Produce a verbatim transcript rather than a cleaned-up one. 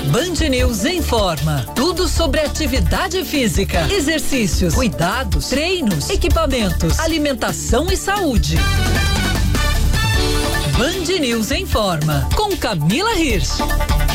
Band News informa. Tudo sobre atividade física, exercícios, cuidados, treinos, equipamentos, alimentação e saúde. Band News informa. Com Camila Hirsch.